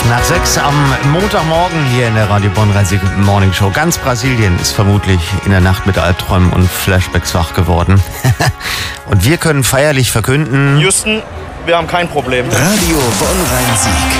Nach 6 am Montagmorgen hier in der Radio Bonn Morning Show. Ganz Brasilien ist vermutlich in der Nacht mit Albträumen und Flashbacks wach geworden. Und wir können feierlich verkünden: Houston, wir haben kein Problem. Radio Bonn-Rhein-Sieg.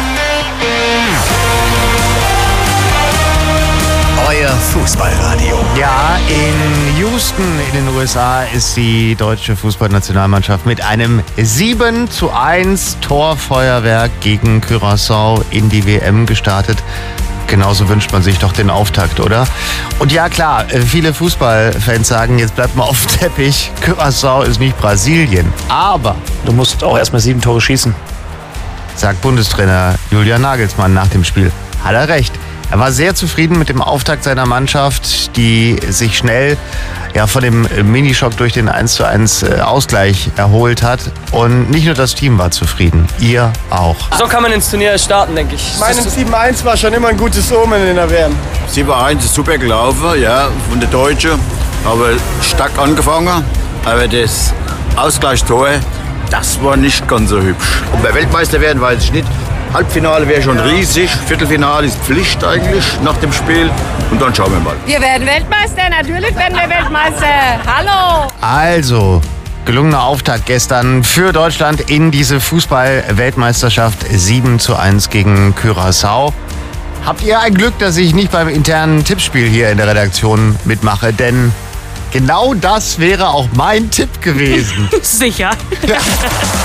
Euer Fußballradio. Ja, in Houston in den USA ist die deutsche Fußballnationalmannschaft mit einem 7:1 Torfeuerwerk gegen Curaçao in die WM gestartet. Genauso wünscht man sich doch den Auftakt, oder? Und ja klar, viele Fußballfans sagen, jetzt bleibt mal auf dem Teppich. Curaçao ist nicht Brasilien. Aber du musst auch erstmal 7 Tore schießen, sagt Bundestrainer Julian Nagelsmann nach dem Spiel. Hat er recht. Er war sehr zufrieden mit dem Auftakt seiner Mannschaft, die sich schnell von dem Minischock durch den 1:1 Ausgleich erholt hat. Und nicht nur das Team war zufrieden, ihr auch. So kann man ins Turnier starten, denke ich. Mein 7:1 war schon immer ein gutes Omen in der WM. 7:1 ist super gelaufen, ja, von der Deutschen. Aber stark angefangen, aber das Ausgleichstor, das war nicht ganz so hübsch. Ob wir Weltmeister werden, weiß ich nicht. Halbfinale wäre schon riesig, Viertelfinale ist Pflicht eigentlich nach dem Spiel und dann schauen wir mal. Wir werden Weltmeister, natürlich werden wir Weltmeister. Hallo! Also, gelungener Auftakt gestern für Deutschland in diese Fußball-Weltmeisterschaft. 7:1 gegen Curaçao. Habt ihr ein Glück, dass ich nicht beim internen Tippspiel hier in der Redaktion mitmache, denn genau das wäre auch mein Tipp gewesen. Sicher. Ja.